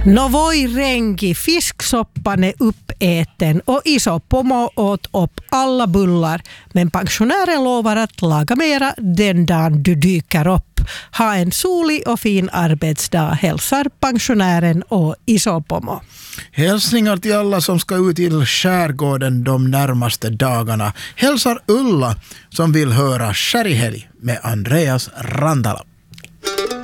No voi renki, fisksoppan är uppäten och Isopomo åt upp alla bullar. Men pensionären lovar att laga mera den dagen du dyker upp. Ha en solig och fin arbetsdag, hälsar pensionären och Isopomo. Hälsningar till alla som ska ut till skärgården de närmaste dagarna. Hälsar Ulla som vill höra Skärhelg med Andreas Randala.